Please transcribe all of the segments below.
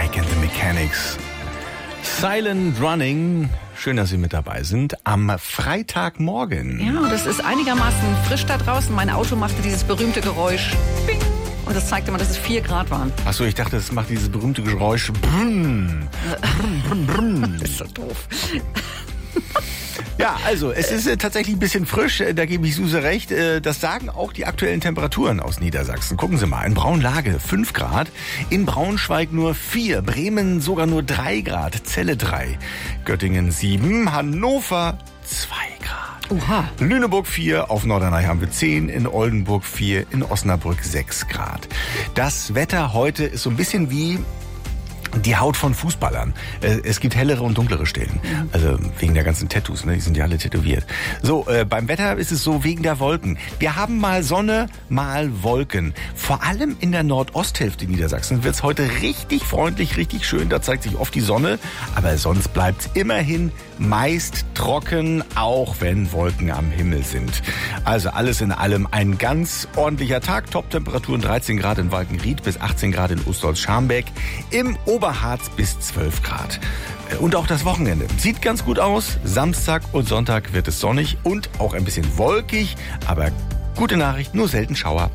Mike and the Mechanics. Silent Running. Schön, dass Sie mit dabei sind. Am Freitagmorgen. Ja, und es ist einigermaßen frisch da draußen. Mein Auto machte dieses berühmte Geräusch. Bing. Und das zeigte mal, dass es 4 Grad waren. Achso, ich dachte, es macht dieses berühmte Geräusch. Brrrn. Brrrn, brrrn. Das ist so doof. Ja, also es ist tatsächlich ein bisschen frisch, da gebe ich Suse recht. Das sagen auch die aktuellen Temperaturen aus Niedersachsen. Gucken Sie mal, in Braunlage 5 Grad, in Braunschweig nur 4, Bremen sogar nur 3 Grad, Celle 3, Göttingen 7, Hannover 2 Grad. Oha. Lüneburg 4, auf Norderney haben wir 10, in Oldenburg 4, in Osnabrück 6 Grad. Das Wetter heute ist so ein bisschen wie die Haut von Fußballern. Es gibt hellere und dunklere Stellen. Also wegen der ganzen Tattoos, ne? Die sind ja alle tätowiert. So, beim Wetter ist es so wegen der Wolken. Wir haben mal Sonne, mal Wolken. Vor allem in der Nordosthälfte Niedersachsen wird es heute richtig freundlich, richtig schön. Da zeigt sich oft die Sonne. Aber sonst bleibt es immerhin meist trocken, auch wenn Wolken am Himmel sind. Also alles in allem ein ganz ordentlicher Tag. Top-Temperaturen 13 Grad in Walkenried bis 18 Grad in Ostholz-Scharmbeck. Im Oberharz bis 12 Grad. Und auch das Wochenende sieht ganz gut aus. Samstag und Sonntag wird es sonnig und auch ein bisschen wolkig. Aber gute Nachricht, nur selten Schauer.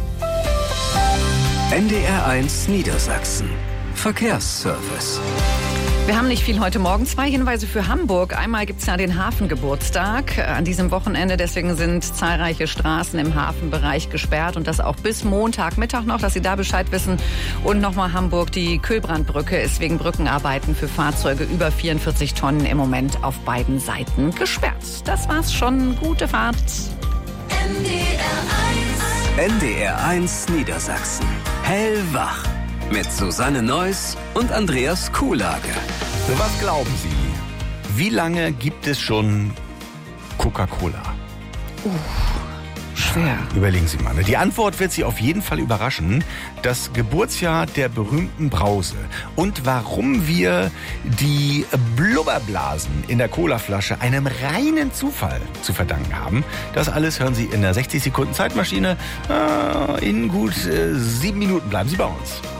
NDR1 Niedersachsen. Verkehrsservice. Wir haben nicht viel heute Morgen. 2 Hinweise für Hamburg. Einmal gibt's ja den Hafengeburtstag an diesem Wochenende. Deswegen sind zahlreiche Straßen im Hafenbereich gesperrt. Und das auch bis Montagmittag noch, dass Sie da Bescheid wissen. Und nochmal Hamburg, die Kühlbrandbrücke ist wegen Brückenarbeiten für Fahrzeuge über 44 Tonnen im Moment auf beiden Seiten gesperrt. Das war's schon. Gute Fahrt. NDR1 Niedersachsen. Hellwach. Mit Susanne Neuss und Andreas Kuhlage. Was glauben Sie? Wie lange gibt es schon Coca-Cola? Schwer. Überlegen Sie mal. Die Antwort wird Sie auf jeden Fall überraschen. Das Geburtsjahr der berühmten Brause. Und warum wir die Blubberblasen in der Colaflasche einem reinen Zufall zu verdanken haben. Das alles hören Sie in der 60 Sekunden Zeitmaschine. In gut 7 Minuten bleiben Sie bei uns.